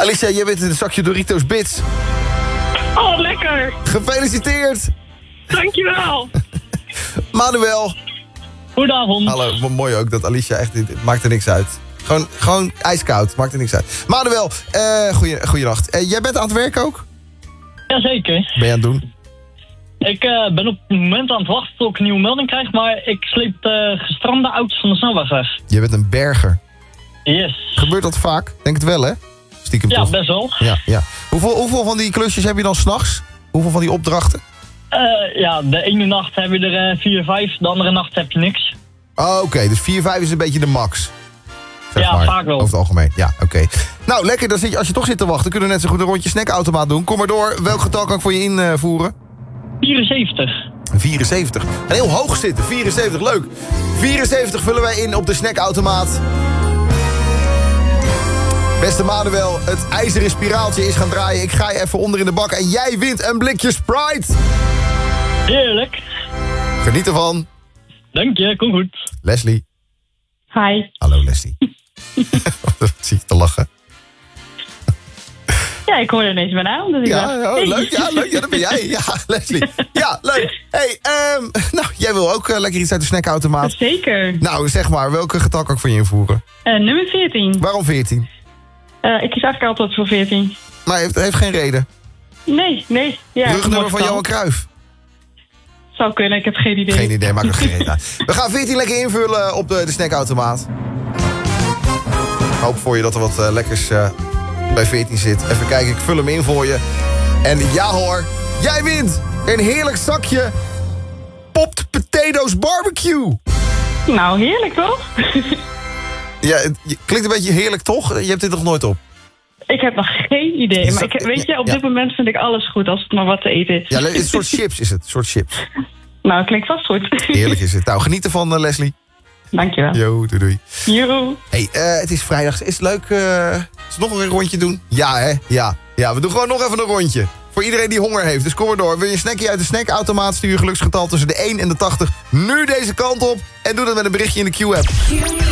Alicia, jij bent in een zakje Doritos Bits. Oh, lekker. Gefeliciteerd. Dankjewel. Manuel. Goedenavond. Hallo, mooi ook dat Alicia echt... Het maakt er niks uit. Gewoon ijskoud, maakt er niks uit. Manuel, goeienacht. Jij bent aan het werk ook? Jazeker. Ben je aan het doen? Ik ben op het moment aan het wachten tot ik een nieuwe melding krijg, maar ik sleep de gestrande auto's van de snelweg weg. Je bent een berger. Yes. Gebeurt dat vaak? Denk het wel, hè? Stiekem Ja, toch? best wel. Ja. Hoeveel van die klusjes heb je dan 's nachts? Hoeveel van die opdrachten? De ene nacht heb je er 4, 5, de andere nacht heb je niks. Oh, oké, dus 4, 5 is een beetje de max. Zeg Ja, maar, vaak wel. over het algemeen. Ja, oké. Nou, lekker. Dan zit je, als je toch zit te wachten, kunnen we net zo goed een rondje snackautomaat doen. Kom maar door. Welk getal kan ik voor je invoeren? 74. 74. En heel hoog zitten. 74, leuk. 74 vullen wij in op de snackautomaat. Beste Manuel, het ijzeren spiraaltje is gaan draaien. Ik ga je even onder in de bak en jij wint een blikje Sprite. Heerlijk. Geniet ervan. Dank je, kom goed. Leslie. Hi. Hallo Leslie. Wat zie je te lachen? Ja, ik hoorde ineens mijn naam. Dus ik dacht, hey. Leuk. Ja, dat ben jij. Ja, Leslie. Ja, leuk. Hey, nou, jij wil ook lekker iets uit de snackautomaat. Zeker. Nou, zeg maar, welke getal kan ik voor je invoeren? Nummer 14. Waarom 14? Ik kies eigenlijk altijd voor 14. Maar heeft geen reden. Nee. Ja, Rugnummer van Johan Cruijff. Zou kunnen, ik heb geen idee. Geen idee, maak er geen reden uit. We gaan 14 lekker invullen op de snackautomaat. Ik hoop voor je dat er wat lekkers bij 14 zit. Even kijken, ik vul hem in voor je. En ja hoor, jij wint een heerlijk zakje Popped Potatoes Barbecue. Nou, heerlijk toch? Ja, het klinkt een beetje heerlijk toch? Je hebt dit nog nooit op. Ik heb nog geen idee. Maar weet je, op dit moment vind ik alles goed als het maar wat te eten is. Ja, een soort chips is het. Een soort chips. Nou, klinkt vast goed. Heerlijk is het. Nou, geniet ervan, Leslie. Dankjewel. Jo, doei. Joe. Hey, het is vrijdag. Is het leuk? Zullen we nog een rondje doen? Ja, hè? Ja, we doen gewoon nog even een rondje. Voor iedereen die honger heeft. Dus kom maar door. Wil je een snackje uit de snackautomaat? Stuur je geluksgetal tussen de 1 en de 80 nu deze kant op. En doe dat met een berichtje in de Q-app.